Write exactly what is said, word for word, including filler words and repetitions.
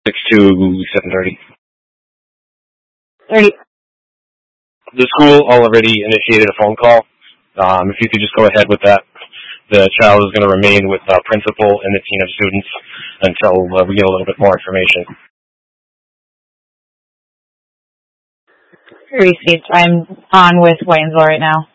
six to seven thirty. thirty. The school already initiated a phone call. Um, if you could just go ahead with that. The child is going to remain with the principal and the team of students until uh, we get a little bit more information. Received. I'm on with Waynesville right now.